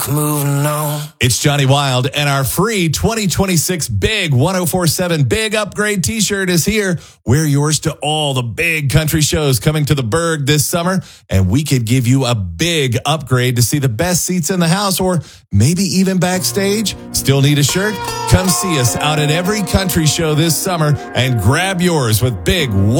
Moving on. It's Johnny Wild, and our free 2026 Big 1047 Big Upgrade t-shirt is here. Wear yours to all the big country shows coming to the Berg this summer, and we could give you a big upgrade to see the best seats in the house or maybe even backstage. Still need a shirt? Come see us out at every country show this summer and grab yours with Big